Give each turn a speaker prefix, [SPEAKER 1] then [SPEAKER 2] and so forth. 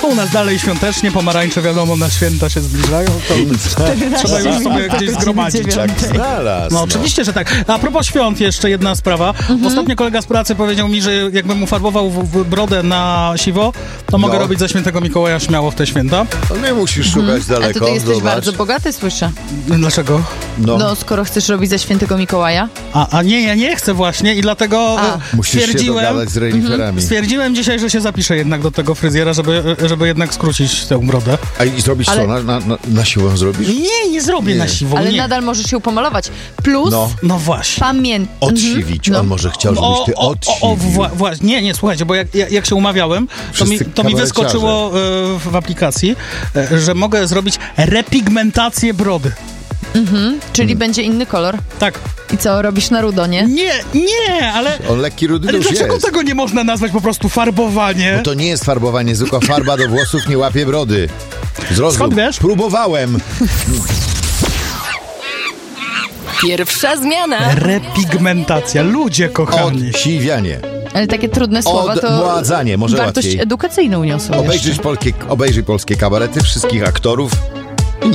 [SPEAKER 1] U nas dalej świątecznie, pomarańcze wiadomo, na święta się zbliżają, to trzeba już sobie gdzieś zgromadzić.
[SPEAKER 2] Tak znalazł.
[SPEAKER 1] No oczywiście, że tak. A propos świąt jeszcze jedna sprawa. Ostatnio kolega z pracy powiedział mi, że jakbym mu farbował w brodę na siwo, to mogę robić za świętego Mikołaja śmiało w te święta.
[SPEAKER 2] No nie musisz szukać daleko.
[SPEAKER 3] A ty jesteś
[SPEAKER 2] zobacz.
[SPEAKER 3] bardzo bogaty, słyszę.
[SPEAKER 1] Dlaczego?
[SPEAKER 3] No, skoro chcesz robić za świętego Mikołaja.
[SPEAKER 1] A nie, ja nie chcę właśnie i dlatego
[SPEAKER 2] Musisz się dogadać z reniferami.
[SPEAKER 1] stwierdziłem dzisiaj, że się zapiszę jednak do tego fryzjera, żeby jednak skrócić tę brodę.
[SPEAKER 2] A i zrobisz co? Na siłę zrobisz?
[SPEAKER 1] Nie zrobię na siwo,
[SPEAKER 3] Ale
[SPEAKER 1] nie.
[SPEAKER 3] nadal możesz się pomalować. Plus
[SPEAKER 1] No właśnie.
[SPEAKER 3] pamiętaj.
[SPEAKER 2] Odsiwić. On może chciał, żebyś ty odsiwił.
[SPEAKER 1] Właśnie. Nie, słuchajcie, bo jak się umawiałem, to mi wyskoczyło w aplikacji, że mogę zrobić repigmentację brody.
[SPEAKER 3] Czyli będzie inny kolor.
[SPEAKER 1] Tak.
[SPEAKER 3] I co, robisz na rudo, nie?
[SPEAKER 1] Nie, ale...
[SPEAKER 2] On lekki rudy
[SPEAKER 1] Ale
[SPEAKER 2] już
[SPEAKER 1] dlaczego
[SPEAKER 2] jest.
[SPEAKER 1] tego nie można nazwać po prostu farbowanie?
[SPEAKER 2] Bo to nie jest farbowanie, zwykła farba do włosów nie łapie brody. Zrozum.
[SPEAKER 1] Skąd wiesz?
[SPEAKER 2] Próbowałem.
[SPEAKER 3] Pierwsza zmiana.
[SPEAKER 1] Repigmentacja. Ludzie kochani.
[SPEAKER 2] Odsiwianie.
[SPEAKER 3] Ale takie trudne słowa to
[SPEAKER 2] Odmładzanie, może
[SPEAKER 3] wartość
[SPEAKER 2] łatwiej.
[SPEAKER 3] edukacyjną niosą.
[SPEAKER 2] Obejrzyj polskie kabarety wszystkich aktorów.